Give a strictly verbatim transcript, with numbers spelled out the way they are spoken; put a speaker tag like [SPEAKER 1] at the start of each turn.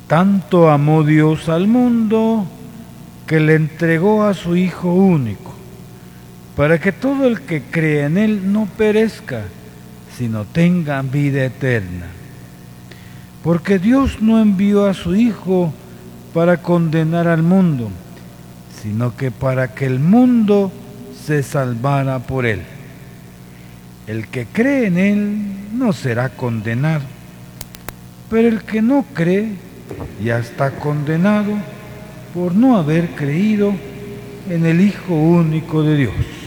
[SPEAKER 1] tanto amó Dios al mundo que le entregó a su Hijo único, para que todo el que cree en Él no perezca, sino tenga vida eterna. Porque Dios no envió a su Hijo para condenar al mundo, sino que para que el mundo se salvara por Él. El que cree en Él no será condenado, pero el que no cree ya está condenado por no haber creído en el Hijo único de Dios.